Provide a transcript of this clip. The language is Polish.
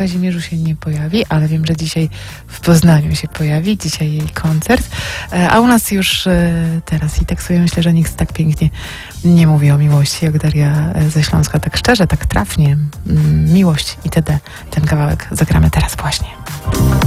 Kazimierzu się nie pojawi, ale wiem, że dzisiaj w Poznaniu się pojawi. Dzisiaj jej koncert. A u nas już teraz i tak sobie myślę, że nikt tak pięknie nie mówi o miłości jak Daria ze Śląska. Tak szczerze, tak trafnie. Miłość itd. Ten kawałek zagramy teraz właśnie.